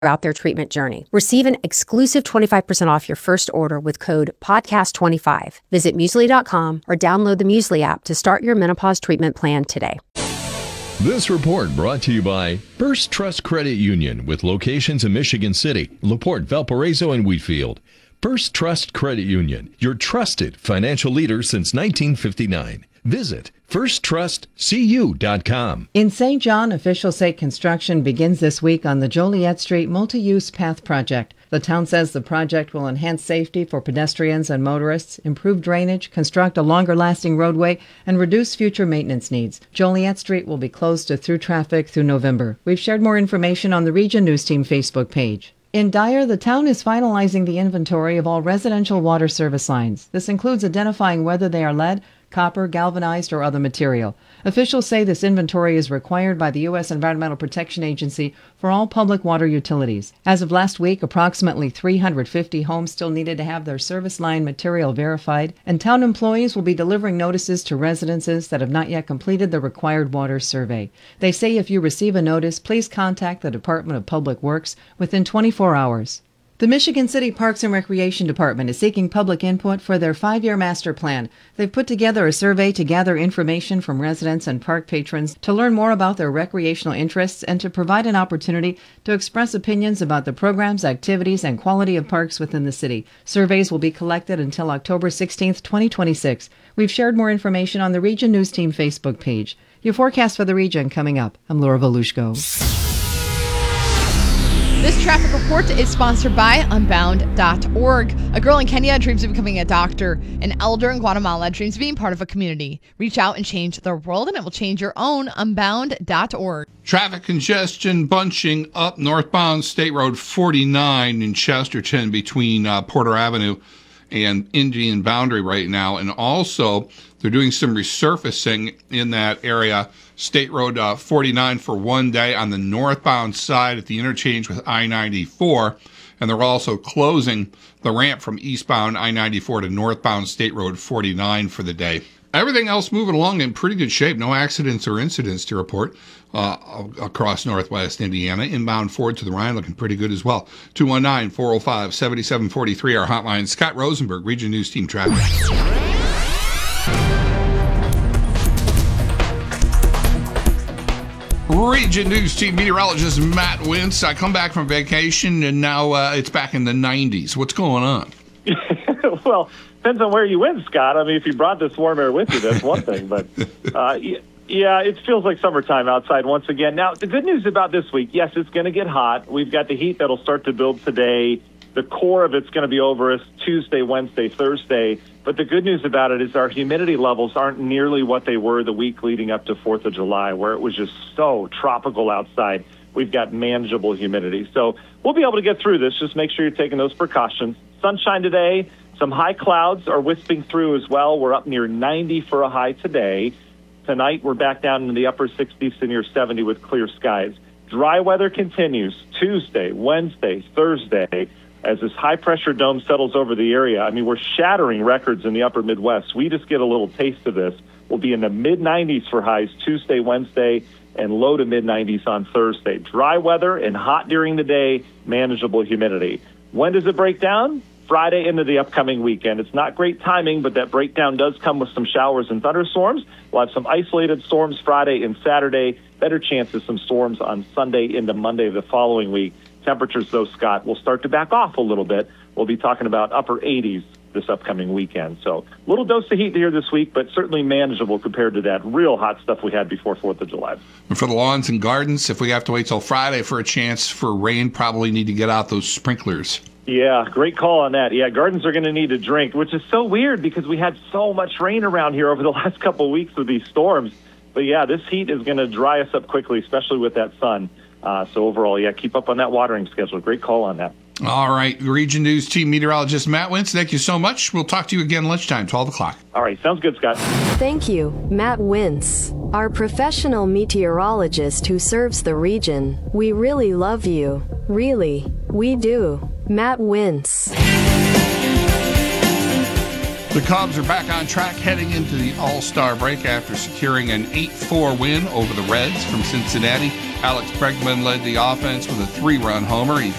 throughout their treatment journey. Receive an exclusive 25% off your first order with code PODCAST25. Visit Muesli.com or download the Muesli app to start your menopause treatment plan today. This report brought to you by First Trust Credit Union with locations in Michigan City, LaPorte, Valparaiso, and Wheatfield. First Trust Credit Union, your trusted financial leader since 1959. Visit firsttrustcu.com. In St. John, officials say construction begins this week on the Joliet Street Multi-Use Path Project. The town says the project will enhance safety for pedestrians and motorists, improve drainage, construct a longer-lasting roadway, and reduce future maintenance needs. Joliet Street will be closed to through traffic through November. We've shared more information on the Region News Team Facebook page. In Dyer, the town is finalizing the inventory of all residential water service lines. This includes identifying whether they are lead, copper, galvanized, or other material. Officials say this inventory is required by the U.S. Environmental Protection Agency for all public water utilities. As of last week, approximately 350 homes still needed to have their service line material verified, and town employees will be delivering notices to residences that have not yet completed the required water survey. They say if you receive a notice, please contact the Department of Public Works within 24 hours. The Michigan City Parks and Recreation Department is seeking public input for their 5-year master plan. They've put together a survey to gather information from residents and park patrons to learn more about their recreational interests and to provide an opportunity to express opinions about the programs, activities, and quality of parks within the city. Surveys will be collected until October 16, 2026. We've shared more information on the Region News Team Facebook page. Your forecast for the region coming up. I'm Laura Volushko. This traffic report is sponsored by Unbound.org. A girl in Kenya dreams of becoming a doctor. An elder in Guatemala dreams of being part of a community. Reach out and change the world, and it will change your own. Unbound.org. Traffic congestion bunching up northbound State Road 49 in Chesterton between Porter Avenue and Indian Boundary right now. And also, they're doing some resurfacing in that area. State Road 49 for one day on the northbound side at the interchange with I-94. And they're also closing the ramp from eastbound I-94 to northbound State Road 49 for the day. Everything else moving along in pretty good shape. No accidents or incidents to report across northwest Indiana. Inbound Ford to the Rhine looking pretty good as well. 219-405-7743, our hotline. Scott Rosenberg, Region News Team Traffic. Region News Team meteorologist Matt Wintz. I come back from vacation, and now it's back in the 90s. What's going on? Well, depends on where you went, Scott. I mean, if you brought this warm air with you, that's one thing. But, yeah, it feels like summertime outside once again. Now, the good news about this week, yes, it's going to get hot. We've got the heat that'll start to build today. The core of it's going to be over us Tuesday, Wednesday, Thursday. But the good news about it is our humidity levels aren't nearly what they were the week leading up to 4th of July, where it was just so tropical outside. We've got manageable humidity. So we'll be able to get through this. Just make sure you're taking those precautions. Sunshine today. Some high clouds are wisping through as well. We're up near 90 for a high today. Tonight, we're back down in the upper 60s to near 70 with clear skies. Dry weather continues Tuesday, Wednesday, Thursday, as this high-pressure dome settles over the area. I mean, we're shattering records in the upper Midwest. We just get a little taste of this. We'll be in the mid-90s for highs Tuesday, Wednesday, and low to mid-90s on Thursday. Dry weather and hot during the day, manageable humidity. When does it break down? Friday into the upcoming weekend. It's not great timing, but that breakdown does come with some showers and thunderstorms. We'll have some isolated storms Friday and Saturday. Better chance of some storms on Sunday into Monday of the following week. Temperatures, though, Scott, will start to back off a little bit. We'll be talking about upper 80s this upcoming weekend. So a little dose of heat here this week, but certainly manageable compared to that real hot stuff we had before 4th of July. And for the lawns and gardens, if we have to wait till Friday for a chance for rain, probably need to get out those sprinklers. Yeah, great call on that. Yeah, gardens are going to need a drink, which is so weird because we had so much rain around here over the last couple of weeks with these storms. But yeah, this heat is going to dry us up quickly, especially with that sun. So overall, yeah, keep up on that watering schedule. Great call on that. All right. Region News Team meteorologist Matt Wintz, thank you so much. We'll talk to you again lunchtime, 12 o'clock. All right. Sounds good, Scott. Thank you, Matt Wintz, our professional meteorologist who serves the region. We really love you. Really, we do. Matt Wintz. The Cubs are back on track heading into the All-Star break after securing an 8-4 win over the Reds from Cincinnati. Alex Bregman led the offense with a 3-run homer. He